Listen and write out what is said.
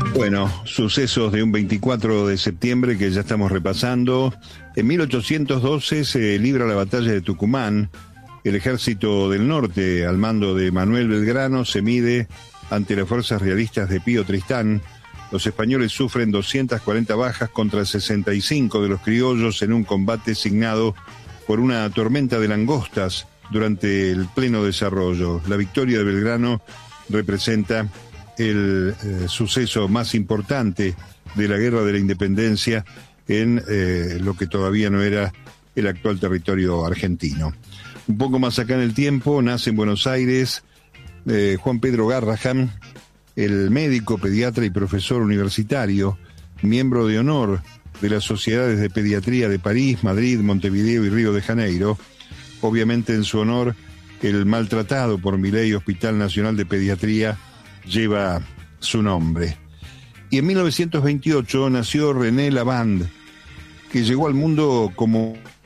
Bueno, sucesos de un 24 de septiembre que ya estamos repasando. En 1812 se libra la batalla de Tucumán. El ejército del norte, al mando de Manuel Belgrano, se mide ante las fuerzas realistas de Pío Tristán. Los españoles sufren 240 bajas contra 65 de los criollos en un combate signado por una tormenta de langostas durante el pleno desarrollo. La victoria de Belgrano representa el suceso más importante de la Guerra de la Independencia en lo que todavía no era el actual territorio argentino. Un poco más acá en el tiempo, nace en Buenos Aires Juan Pedro Garrahan, el médico, pediatra y profesor universitario, miembro de honor de las sociedades de pediatría de París, Madrid, Montevideo y Río de Janeiro. Obviamente en su honor, el maltratado por Milei Hospital Nacional de Pediatría lleva su nombre. Y en 1928 nació René Lavand, que llegó al mundo como